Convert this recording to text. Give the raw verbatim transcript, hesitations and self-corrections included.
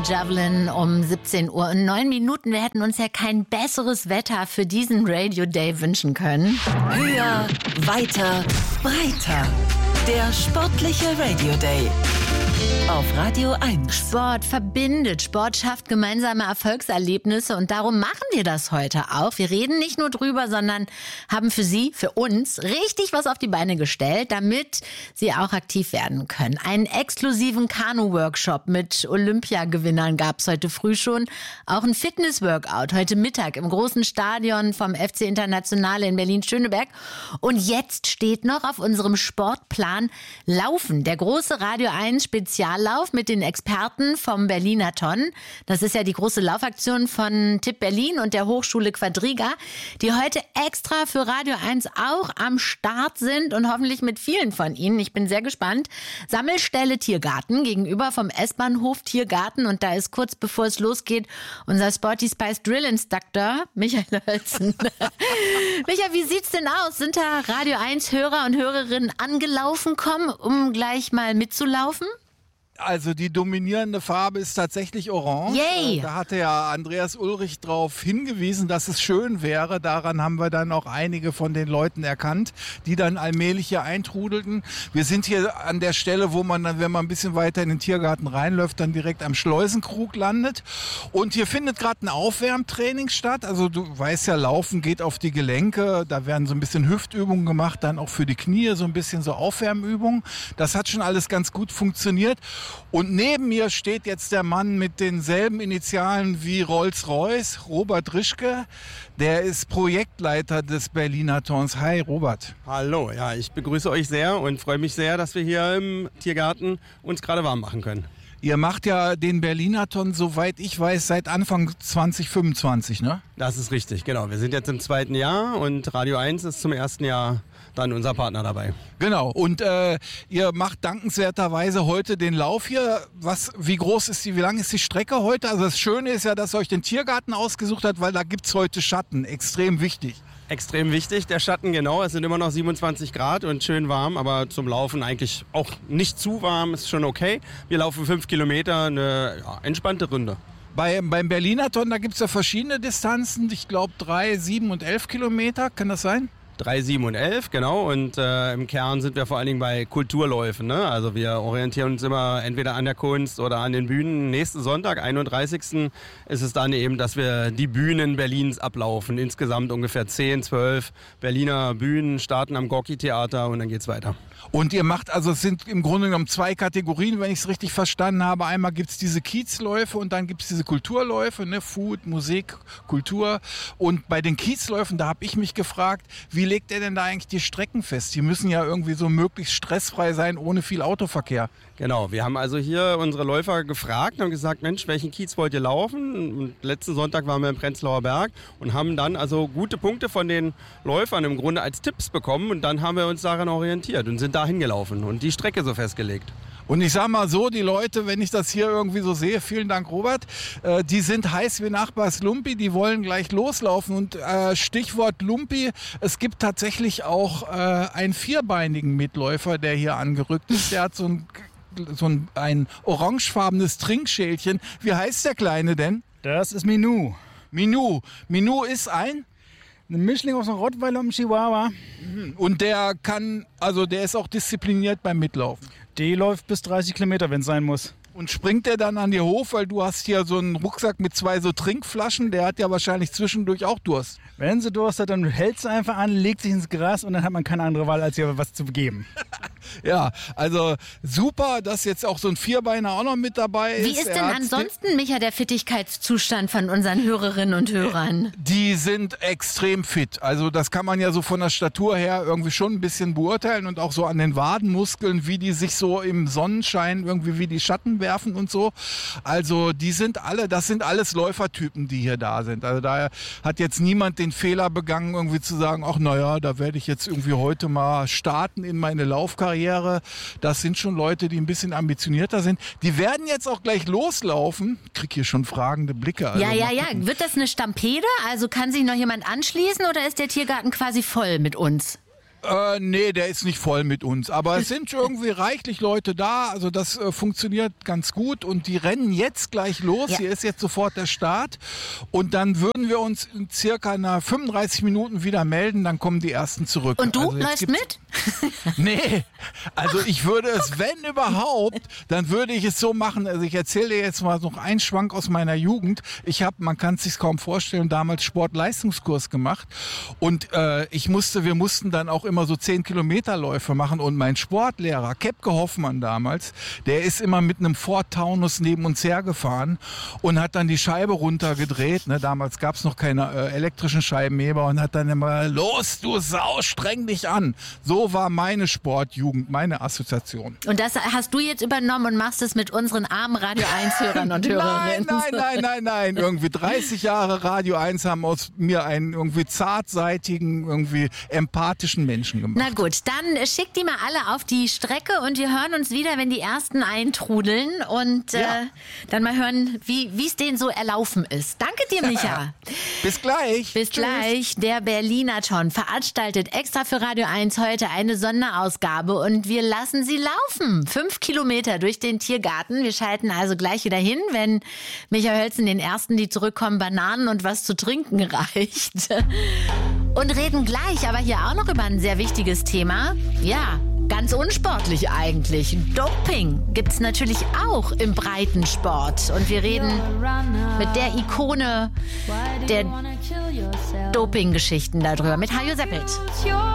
Javelin um siebzehn Uhr und neun Minuten. Wir hätten uns ja kein besseres Wetter für diesen Radio Day wünschen können. Höher, weiter, breiter. Der sportliche Radio Day auf Radio eins. Sport verbindet, Sport schafft gemeinsame Erfolgserlebnisse und darum machen wir das heute auch. Wir reden nicht nur drüber, sondern haben für Sie, für uns richtig was auf die Beine gestellt, damit Sie auch aktiv werden können. Einen exklusiven Kanu-Workshop mit Olympiagewinnern gab es heute früh schon. Auch ein Fitness-Workout heute Mittag im großen Stadion vom F C Internationale in Berlin-Schöneberg. Und jetzt steht noch auf unserem Sportplan Laufen, der große Radio eins Speziallauf mit den Experten vom Berliner Ton. Das ist ja die große Laufaktion von Tipp Berlin und der Hochschule Quadriga, die heute extra für Radio eins auch am Start sind und hoffentlich mit vielen von Ihnen. Ich bin sehr gespannt. Sammelstelle Tiergarten gegenüber vom S-Bahnhof Tiergarten und da ist kurz bevor es losgeht unser Sporty Spice Drill Instructor Michael Hölzen. Michael, wie sieht's denn aus? Sind da Radio eins Hörer und Hörerinnen angelaufen kommen, um gleich mal mitzulaufen? Also die dominierende Farbe ist tatsächlich orange. Yay. Da hatte ja Andreas Ulrich darauf hingewiesen, dass es schön wäre. Daran haben wir dann auch einige von den Leuten erkannt, die dann allmählich hier eintrudelten. Wir sind hier an der Stelle, wo man dann, wenn man ein bisschen weiter in den Tiergarten reinläuft, dann direkt am Schleusenkrug landet. Und hier findet gerade ein Aufwärmtraining statt. Also du weißt ja, Laufen geht auf die Gelenke. Da werden so ein bisschen Hüftübungen gemacht, dann auch für die Knie so ein bisschen so Aufwärmübungen. Das hat schon alles ganz gut funktioniert. Und neben mir steht jetzt der Mann mit denselben Initialen wie Rolls-Royce, Robert Rischke. Der ist Projektleiter des Berliner Tons. Hi Robert. Hallo, ja, ich begrüße euch sehr und freue mich sehr, dass wir hier im Tiergarten uns gerade warm machen können. Ihr macht ja den Berliner Ton, soweit ich weiß, seit Anfang zwanzig fünfundzwanzig, ne? Das ist richtig, genau. Wir sind jetzt im zweiten Jahr und Radio eins ist zum ersten Jahr dann unser Partner dabei. Genau, und äh, ihr macht dankenswerterweise heute den Lauf hier. Was, wie groß ist die, wie lang ist die Strecke heute? Also das Schöne ist ja, dass ihr euch den Tiergarten ausgesucht habt, weil da gibt es heute Schatten, extrem wichtig. Extrem wichtig, der Schatten, genau. Es sind immer noch siebenundzwanzig Grad und schön warm, aber zum Laufen eigentlich auch nicht zu warm, ist schon okay. Wir laufen fünf Kilometer, eine ja, entspannte Runde. Bei, beim Berliner Ton, da gibt es ja verschiedene Distanzen, ich glaube drei, sieben und elf Kilometer, kann das sein? drei, sieben und elf, genau. Und äh, im Kern sind wir vor allen Dingen bei Kulturläufen. Ne? Also wir orientieren uns immer entweder an der Kunst oder an den Bühnen. Nächsten Sonntag, einunddreißigsten ist es dann eben, dass wir die Bühnen Berlins ablaufen. Insgesamt ungefähr zehn, zwölf Berliner Bühnen, starten am Gorki-Theater und dann geht's weiter. Und ihr macht, also es sind im Grunde genommen zwei Kategorien, wenn ich es richtig verstanden habe. Einmal gibt es diese Kiezläufe und dann gibt es diese Kulturläufe, ne? Food, Musik, Kultur. Und bei den Kiezläufen, da habe ich mich gefragt, wie legt ihr denn da eigentlich die Strecken fest? Die müssen ja irgendwie so möglichst stressfrei sein, ohne viel Autoverkehr. Genau, wir haben also hier unsere Läufer gefragt und haben gesagt, Mensch, welchen Kiez wollt ihr laufen? Und letzten Sonntag waren wir im Prenzlauer Berg und haben dann also gute Punkte von den Läufern im Grunde als Tipps bekommen und dann haben wir uns daran orientiert und sind dahin gelaufen und die Strecke so festgelegt. Und ich sag mal so, die Leute, wenn ich das hier irgendwie so sehe, vielen Dank Robert, äh, die sind heiß wie Nachbars Lumpi, die wollen gleich loslaufen. Und äh, Stichwort Lumpi, es gibt tatsächlich auch äh, einen vierbeinigen Mitläufer, der hier angerückt ist. Der hat so ein, so ein, ein orangefarbenes Trinkschälchen. Wie heißt der Kleine denn? Das ist Minou. Minou. Minou ist ein? Ein Mischling aus einem Rottweiler und einem Chihuahua. Und der kann, also der ist auch diszipliniert beim Mitlaufen. Die läuft bis dreißig Kilometer, wenn es sein muss. Und springt der dann an dir hoch, weil du hast hier so einen Rucksack mit zwei so Trinkflaschen, der hat ja wahrscheinlich zwischendurch auch Durst. Wenn sie Durst hat, dann hält sie einfach an, legt sich ins Gras und dann hat man keine andere Wahl, als ihr was zu geben. Ja, also super, dass jetzt auch so ein Vierbeiner auch noch mit dabei ist. Wie ist denn ansonsten, Micha, der Fittigkeitszustand von unseren Hörerinnen und Hörern? Die sind extrem fit. Also das kann man ja so von der Statur her irgendwie schon ein bisschen beurteilen und auch so an den Wadenmuskeln, wie die sich so im Sonnenschein irgendwie wie die Schatten werfen und so. Also die sind alle, das sind alles Läufertypen, die hier da sind. Also da hat jetzt niemand den Fehler begangen, irgendwie zu sagen, ach naja, da werde ich jetzt irgendwie heute mal starten in meine Laufkarriere. Das sind schon Leute, die ein bisschen ambitionierter sind. Die werden jetzt auch gleich loslaufen. Ich kriege hier schon fragende Blicke. Also ja, ja, ja. Wird das eine Stampede? Also kann sich noch jemand anschließen oder ist der Tiergarten quasi voll mit uns? Äh, nee, der ist nicht voll mit uns. Aber es sind irgendwie reichlich Leute da. Also das äh, funktioniert ganz gut. Und die rennen jetzt gleich los. Ja. Hier ist jetzt sofort der Start. Und dann würden wir uns in circa nach fünfunddreißig Minuten wieder melden. Dann kommen die ersten zurück. Und du also läufst mit? Nee, also ich würde es, wenn überhaupt, dann würde ich es so machen. Also ich erzähle dir jetzt mal noch einen Schwank aus meiner Jugend. Ich habe, man kann es sich kaum vorstellen, damals Sportleistungskurs gemacht. Und äh, ich musste, wir mussten dann auch immer so zehn Kilometerläufe machen. Und mein Sportlehrer, Kepke Hoffmann damals, der ist immer mit einem Ford Taunus neben uns hergefahren und hat dann die Scheibe runtergedreht. Ne? Damals gab es noch keine äh, elektrischen Scheibenheber und hat dann immer, los du Sau, streng dich an. So war meine Sportjugend, meine Assoziation. Und das hast du jetzt übernommen und machst es mit unseren armen Radio eins Hörern und Hörerinnen. Nein, nein, nein, nein, nein. Irgendwie dreißig Jahre Radio eins haben aus mir einen irgendwie zartseitigen, irgendwie empathischen Menschen gemacht. Na gut, dann schick die mal alle auf die Strecke und wir hören uns wieder, wenn die ersten eintrudeln und Ja. äh, dann mal hören, wie es denen so erlaufen ist. Danke dir, Micha. Bis gleich. Bis Tschüss. gleich. Der Berliner-Ton veranstaltet extra für Radio eins heute eine Sonderausgabe und wir lassen sie laufen. Fünf Kilometer durch den Tiergarten. Wir schalten also gleich wieder hin, wenn Micha Hölzen den ersten, die zurückkommen, Bananen und was zu trinken reicht. Und reden gleich aber hier auch noch über ein sehr wichtiges Thema. Ja, ganz unsportlich eigentlich. Doping gibt's natürlich auch im Breitensport. Und wir reden mit der Ikone der Doping-Geschichten darüber, mit Hajo Seppelt.